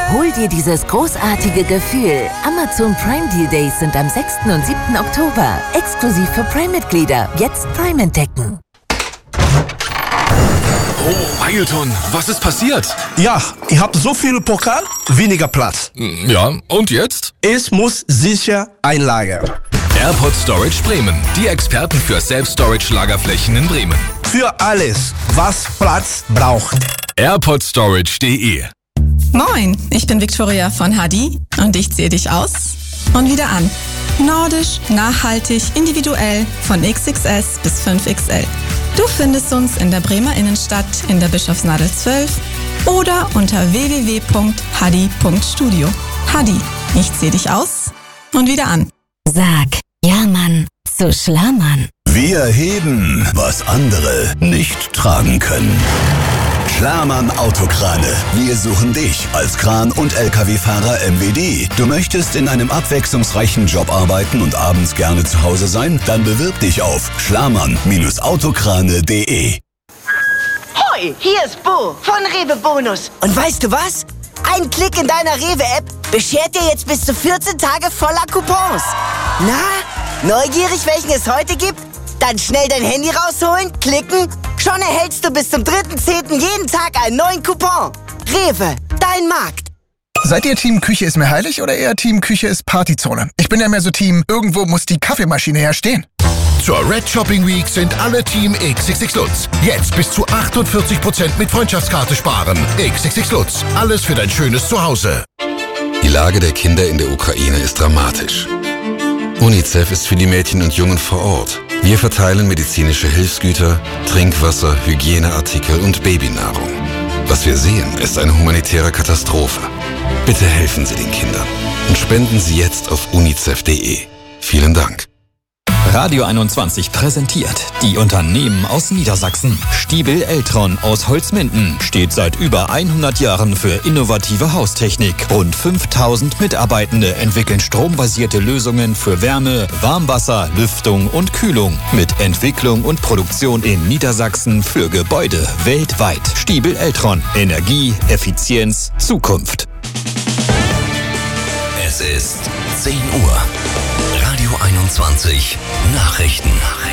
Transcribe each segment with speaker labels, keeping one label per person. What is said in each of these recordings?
Speaker 1: Hol dir dieses großartige Gefühl. Amazon Prime Deal Days sind am 6. und 7. Oktober. Exklusiv für Prime-Mitglieder. Jetzt Prime entdecken.
Speaker 2: Oh, Ailton, was ist passiert?
Speaker 3: Ja, ich habe so viel Pokal, weniger Platz.
Speaker 2: Ja, und jetzt?
Speaker 3: Es muss sicher einlagern.
Speaker 2: AirPod Storage Bremen, die Experten für Self-Storage-Lagerflächen in Bremen.
Speaker 3: Für alles, was Platz braucht.
Speaker 2: AirPodStorage.de.
Speaker 4: Moin, ich bin Victoria von Hadi und ich ziehe dich aus und wieder an. Nordisch, nachhaltig, individuell, von XXS bis 5XL. Du findest uns in der Bremer Innenstadt in der Bischofsnadel 12 oder unter www.hadi.studio. Hadi, ich ziehe dich aus und wieder an.
Speaker 1: Sag ja, Mann, zu Schlamann.
Speaker 5: Wir heben, was andere nicht tragen können. Schlamann Autokrane. Wir suchen dich als Kran- und LKW-Fahrer MWD. Du möchtest in einem abwechslungsreichen Job arbeiten und abends gerne zu Hause sein? Dann bewirb dich auf schlamann-autokrane.de.
Speaker 6: Hoi, hier ist Bo von Rewe Bonus. Und weißt du was? Ein Klick in deiner Rewe-App beschert dir jetzt bis zu 14 Tage voller Coupons. Na, neugierig, welchen es heute gibt? Dann schnell dein Handy rausholen, klicken. Schon erhältst du bis zum 3.10. jeden Tag einen neuen Coupon. Rewe, dein Markt.
Speaker 7: Seid ihr Team Küche ist mir heilig oder eher Team Küche ist Partyzone? Ich bin ja mehr so Team, irgendwo muss die Kaffeemaschine ja stehen.
Speaker 8: Zur Red Shopping Week sind alle Team XXX Lutz. Jetzt bis zu 48% mit Freundschaftskarte sparen. XXX Lutz, alles für dein schönes Zuhause.
Speaker 9: Die Lage der Kinder in der Ukraine ist dramatisch. UNICEF ist für die Mädchen und Jungen vor Ort. Wir verteilen medizinische Hilfsgüter, Trinkwasser, Hygieneartikel und Babynahrung. Was wir sehen, ist eine humanitäre Katastrophe. Bitte helfen Sie den Kindern und spenden Sie jetzt auf unicef.de. Vielen Dank.
Speaker 10: Radio 21 präsentiert die Unternehmen aus Niedersachsen. Stiebel Eltron aus Holzminden steht seit über 100 Jahren für innovative Haustechnik. Rund 5000 Mitarbeitende entwickeln strombasierte Lösungen für Wärme, Warmwasser, Lüftung und Kühlung. Mit Entwicklung und Produktion in Niedersachsen für Gebäude weltweit. Stiebel Eltron. Energie, Effizienz, Zukunft.
Speaker 5: Es ist 10 Uhr. Radio 21 Nachrichten.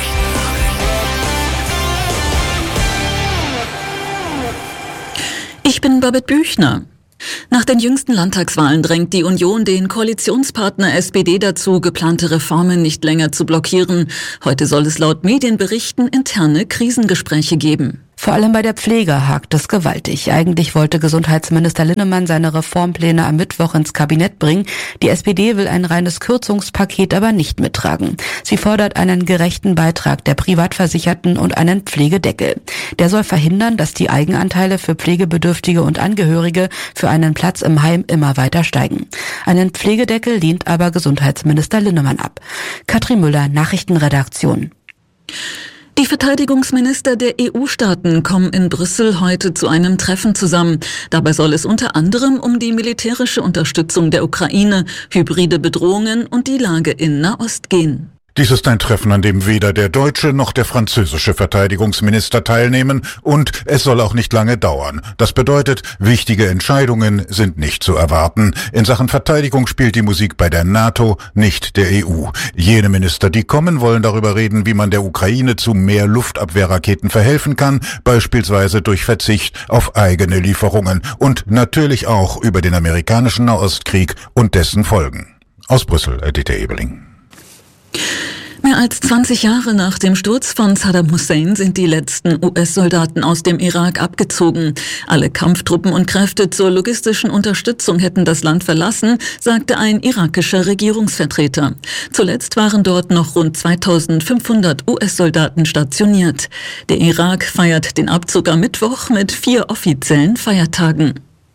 Speaker 11: Ich bin Babette Büchner. Nach den jüngsten Landtagswahlen drängt die Union den Koalitionspartner SPD dazu, geplante Reformen nicht länger zu blockieren. Heute soll es laut Medienberichten interne Krisengespräche geben.
Speaker 12: Vor allem bei der Pflege hakt es gewaltig. Eigentlich wollte Gesundheitsminister Linnemann seine Reformpläne am Mittwoch ins Kabinett bringen. Die SPD will ein reines Kürzungspaket aber nicht mittragen. Sie fordert einen gerechten Beitrag der Privatversicherten und einen Pflegedeckel. Der soll verhindern, dass die Eigenanteile für Pflegebedürftige und Angehörige für einen Platz im Heim immer weiter steigen. Einen Pflegedeckel lehnt aber Gesundheitsminister Linnemann ab. Katrin Müller, Nachrichtenredaktion.
Speaker 11: Die Verteidigungsminister der EU-Staaten kommen in Brüssel heute zu einem Treffen zusammen. Dabei soll es unter anderem um die militärische Unterstützung der Ukraine, hybride Bedrohungen und die Lage in Nahost gehen.
Speaker 13: Dies ist ein Treffen, an dem weder der deutsche noch der französische Verteidigungsminister teilnehmen, und es soll auch nicht lange dauern. Das bedeutet, wichtige Entscheidungen sind nicht zu erwarten. In Sachen Verteidigung spielt die Musik bei der NATO, nicht der EU. Jene Minister, die kommen, wollen darüber reden, wie man der Ukraine zu mehr Luftabwehrraketen verhelfen kann, beispielsweise durch Verzicht auf eigene Lieferungen, und natürlich auch über den amerikanischen Nahostkrieg und dessen Folgen. Aus Brüssel, Dieter Ebeling.
Speaker 11: Mehr als 20 Jahre nach dem Sturz von Saddam Hussein sind die letzten US-Soldaten aus dem Irak abgezogen. Alle Kampftruppen und Kräfte zur logistischen Unterstützung hätten das Land verlassen, sagte ein irakischer Regierungsvertreter. Zuletzt waren dort noch rund 2500 US-Soldaten stationiert. Der Irak feiert den Abzug am Mittwoch mit 4 offiziellen Feiertagen.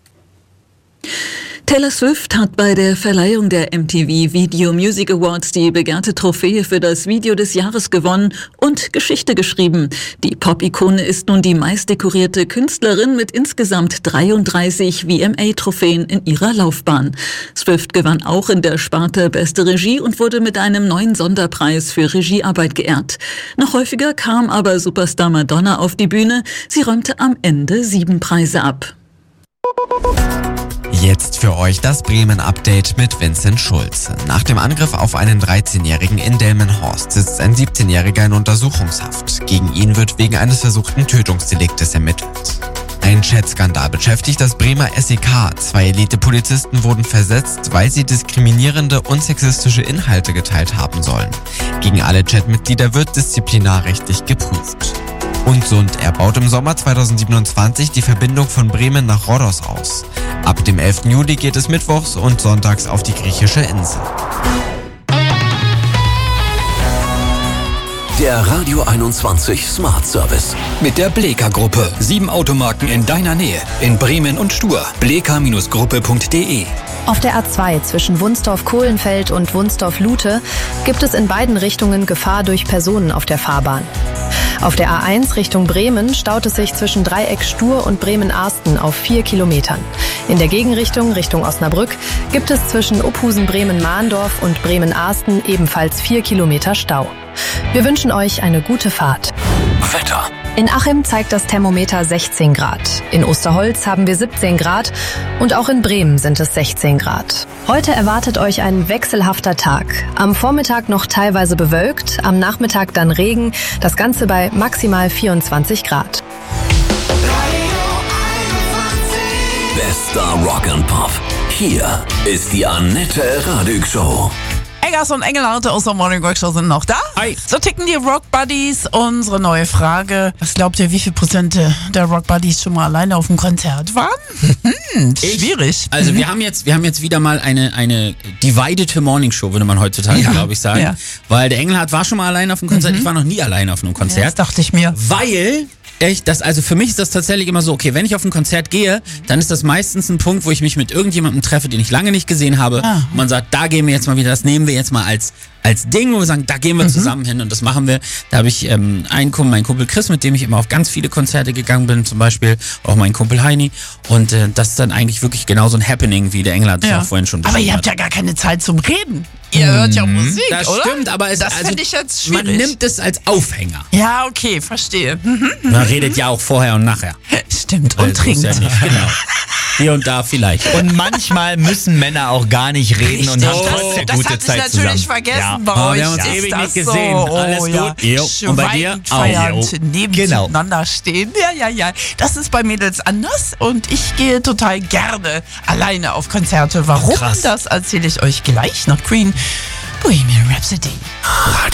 Speaker 11: Taylor Swift hat bei der Verleihung der MTV Video Music Awards die begehrte Trophäe für das Video des Jahres gewonnen und Geschichte geschrieben. Die Pop-Ikone ist nun die meistdekorierte Künstlerin mit insgesamt 33 VMA-Trophäen in ihrer Laufbahn. Swift gewann auch in der Sparte Beste Regie und wurde mit einem neuen Sonderpreis für Regiearbeit geehrt. Noch häufiger kam aber Superstar Madonna auf die Bühne. Sie räumte am Ende 7 Preise ab.
Speaker 14: Jetzt für euch das Bremen-Update mit Vincent Schulze. Nach dem Angriff auf einen 13-Jährigen in Delmenhorst sitzt ein 17-Jähriger in Untersuchungshaft. Gegen ihn wird wegen eines versuchten Tötungsdeliktes ermittelt. Ein Chatskandal beschäftigt das Bremer SEK. 2 Elite-Polizisten wurden versetzt, weil sie diskriminierende und sexistische Inhalte geteilt haben sollen. Gegen alle Chatmitglieder wird disziplinarrechtlich geprüft. Und Sund baut im Sommer 2027 die Verbindung von Bremen nach Rhodos aus. Ab dem 11. Juli geht es mittwochs und sonntags auf die griechische Insel.
Speaker 5: Der Radio 21 Smart Service.
Speaker 10: Mit der Bleka-Gruppe. 7 Automarken in deiner Nähe. In Bremen und Stur. bleka-gruppe.de.
Speaker 15: Auf der A2 zwischen Wunstorf-Kohlenfeld und Wunstorf-Lute gibt es in beiden Richtungen Gefahr durch Personen auf der Fahrbahn. Auf der A1 Richtung Bremen staut es sich zwischen Dreieck Stur und Bremen-Arsten auf 4 Kilometern. In der Gegenrichtung Richtung Osnabrück gibt es zwischen Uphusen-Bremen-Mahndorf und Bremen-Arsten ebenfalls 4 Kilometer Stau. Wir wünschen euch eine gute Fahrt.
Speaker 5: Wetter.
Speaker 15: In Achim zeigt das Thermometer 16 Grad. In Osterholz haben wir 17 Grad und auch in Bremen sind es 16 Grad. Heute erwartet euch ein wechselhafter Tag. Am Vormittag noch teilweise bewölkt, am Nachmittag dann Regen, das Ganze bei maximal 24 Grad.
Speaker 5: Bester Rock and Pop. Hier ist die Annette Radig Show.
Speaker 16: Eggers und Engelhardt aus der Morning Rock Show sind noch da.
Speaker 17: Hi.
Speaker 16: So ticken die Rock Buddies. Unsere neue Frage. Was glaubt ihr, wie viel Prozent der Rock Buddies schon mal alleine auf dem Konzert waren? Schwierig.
Speaker 17: Also wir haben jetzt wieder mal eine divided Morning Show, würde man heutzutage, glaube ich, sagen. Ja. Weil der Engelhardt war schon mal alleine auf dem Konzert. Ich war noch nie alleine auf einem Konzert. Ja,
Speaker 16: das dachte ich mir.
Speaker 17: Weil... also für mich ist das tatsächlich immer so, okay, wenn ich auf ein Konzert gehe, dann ist das meistens ein Punkt, wo ich mich mit irgendjemandem treffe, den ich lange nicht gesehen habe. Und man sagt, da gehen wir jetzt mal wieder, das nehmen wir jetzt mal als Ding, wo wir sagen, da gehen wir zusammen hin und das machen wir. Da habe ich mein Kumpel Chris, mit dem ich immer auf ganz viele Konzerte gegangen bin, zum Beispiel auch mein Kumpel Heini. Und das ist dann eigentlich wirklich genauso ein Happening, wie der Engelhardt das auch vorhin schon
Speaker 16: beschrieben hat. Aber ihr habt ja gar keine Zeit zum Reden. Ihr hört ja Musik,
Speaker 17: das
Speaker 16: oder?
Speaker 17: Das stimmt, aber
Speaker 16: das finde ich jetzt schwierig.
Speaker 17: Man nimmt es als Aufhänger.
Speaker 16: Ja, okay, verstehe.
Speaker 17: Man redet ja auch vorher und nachher.
Speaker 16: Stimmt, und trinkt.
Speaker 17: Ja nicht, genau. Hier und da vielleicht.
Speaker 18: Und manchmal müssen Männer auch gar nicht reden und haben trotzdem gute Zeit zusammen.
Speaker 16: Das hatte ich natürlich vergessen bei euch.
Speaker 17: Wir haben uns ewig nicht gesehen. Alles gut.
Speaker 16: Ja.
Speaker 17: Und bei dir auch.
Speaker 16: Nebeneinander stehen. Ja. Das ist bei Mädels anders und ich gehe total gerne alleine auf Konzerte. Warum? Das erzähle ich euch gleich nach Queen Bohemian Rhapsody.